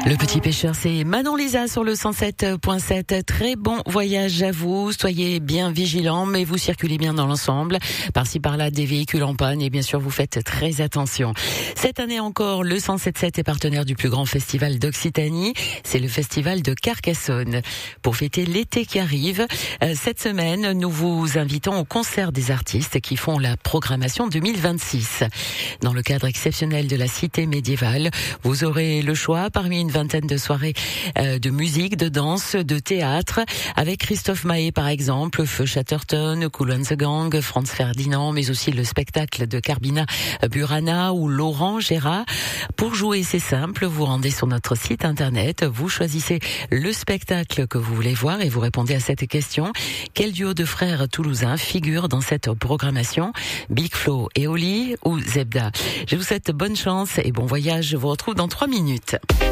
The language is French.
Le petit pêcheur, c'est Manon Lisa sur le 107.7. Très bon voyage à vous. Soyez bien vigilants, mais vous circulez bien dans l'ensemble. Par-ci par-là, des véhicules en panne et bien sûr, vous faites très attention. Cette année encore, le 107.7 est partenaire du plus grand festival d'Occitanie. C'est le festival de Carcassonne. Pour fêter l'été qui arrive, cette semaine, nous vous invitons au concert des artistes qui font la programmation 2026. Dans le cadre exceptionnel de la cité médiévale, vous aurez le choix parmi une vingtaine de soirées de musique, de danse, de théâtre, avec Christophe Maé par exemple, Feu Chatterton, Kool and the Gang, Franz Ferdinand, mais aussi le spectacle de Carbina Burana ou Laurent Gérard. Pour jouer, c'est simple, vous rendez sur notre site internet, vous choisissez le spectacle que vous voulez voir et vous répondez à cette question. Quel duo de frères toulousains figure dans cette programmation? Big Flo et Oli ou Zebda? Je vous souhaite bonne chance et bon voyage, je vous retrouve dans 3 minutes.